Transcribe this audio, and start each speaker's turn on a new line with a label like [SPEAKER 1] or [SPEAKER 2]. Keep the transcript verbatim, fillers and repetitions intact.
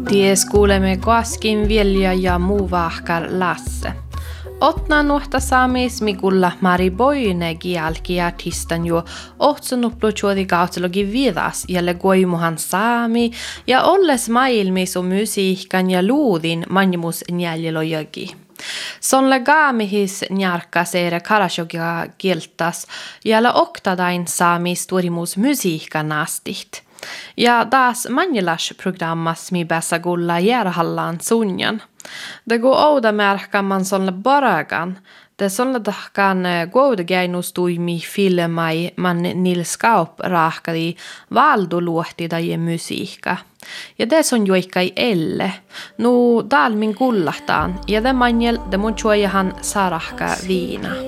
[SPEAKER 1] Ties kuulemme koaskin Vilja ja muu vahkar Lasse. Otna nuhta saamis mikulla Mari Boine kielki artistan jo ohtsunuplu chuodi kautselogi vidas jälle goimuhan saami ja olles maailmis on musiikkan ja luudin manjumus njäljelojogi. Sonle gaamihis njarkka seere karasjogia kieltas jälle oktadain saami storimus musiikkan astit. Ja taas manjelas programmas mi bäsa gulla järhallaan sunjan. Det går ouda märkaman sonle baragan. Det sonle tahkan goda geinus tuimi filmai man nilskaup rahkadi valdu luohtida ja musiikka. Ja det son joikai elle. Nu dal min gullahtaan ja det manjel det mun chuojahan sarahka viina.